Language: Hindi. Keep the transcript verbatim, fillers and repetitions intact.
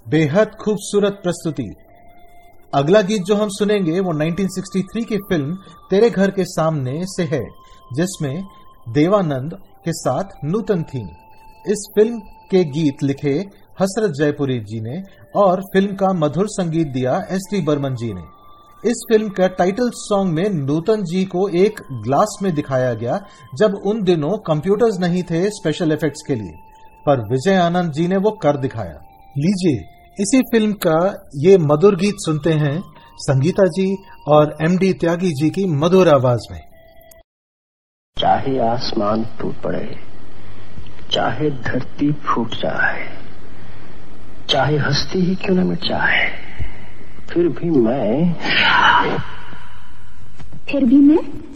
बेहद खूबसूरत प्रस्तुति। अगला गीत जो हम सुनेंगे वो उन्नीस सौ तिरसठ की फिल्म तेरे घर के सामने से है, जिसमें देवानंद के साथ नूतन थी। इस फिल्म के गीत लिखे हसरत जयपुरी जी ने और फिल्म का मधुर संगीत दिया एस डी बर्मन जी ने। इस फिल्म का टाइटल सॉन्ग में नूतन जी को एक ग्लास में दिखाया गया, जब उन दिनों कंप्यूटर्स नहीं थे स्पेशल इफेक्ट्स के लिए, पर विजय आनंद जी ने वो कर दिखाया। लीजिए इसी फिल्म का ये मधुर गीत सुनते हैं संगीता जी और एम डी त्यागी जी की मधुर आवाज में। चाहे आसमान टूट पड़े, चाहे धरती फूट जाए, चाहे हस्ती ही क्यों न मिट जाए, फिर भी मैं फिर भी मैं